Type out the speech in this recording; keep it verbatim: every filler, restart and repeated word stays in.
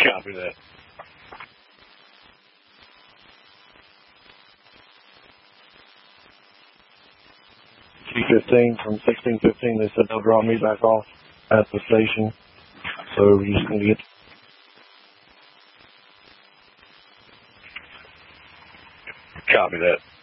Copy that. G fifteen from sixteen fifteen, they said they'll drop me back off at the station. So we're just going to get... Copy that.